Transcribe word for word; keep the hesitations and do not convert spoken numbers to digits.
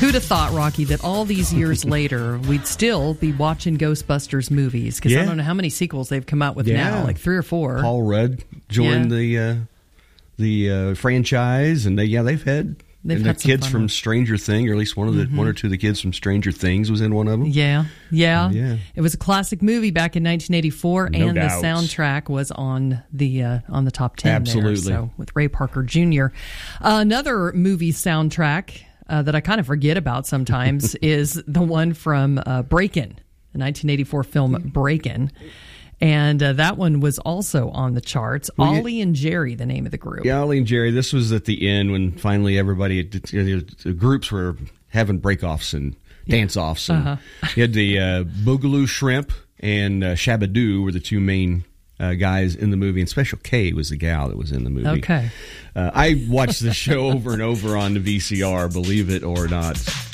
Who'd have thought, Rocky, that all these years later, we'd still be watching Ghostbusters movies? Because Yeah. I don't know how many sequels they've come out with Yeah. now, like three or four. Paul Rudd joined Yeah. the uh, the uh, franchise, and they yeah they've had They've and had the some kids fun from ones. Stranger Things, or at least one of the Mhm. one or two of the kids from Stranger Things was in one of them. Yeah, yeah, Yeah. It was a classic movie back in nineteen eighty-four, No and doubt. the soundtrack was on the uh, on the top ten. Absolutely. there, so with Ray Parker Junior Uh, another movie soundtrack uh, that I kind of forget about sometimes is the one from uh, Breakin', the nineteen eighty-four film Breakin'. And uh, that one was also on the charts. Well, you- Ollie and Jerry, the name of the group. Yeah, Ollie and Jerry. This was at the end when finally everybody, you know, the groups were having break-offs and dance-offs. And Uh-huh. you had the uh, Boogaloo Shrimp and uh, Shabadoo were the two main uh, guys in the movie, and Special K was the gal that was in the movie. Okay. Uh, I watched the show over and over on the V C R, believe it or not.